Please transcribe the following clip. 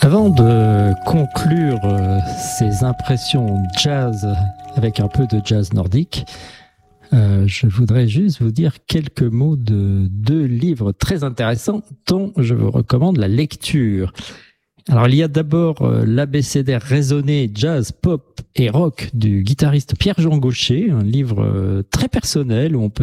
Avant de conclure ces impressions jazz avec un peu de jazz nordique, je voudrais juste vous dire quelques mots de deux livres très intéressants dont je vous recommande la lecture. Alors, il y a d'abord l'abécédaire raisonné jazz, pop et rock du guitariste Pierre-Jean Gaucher, un livre très personnel où on peut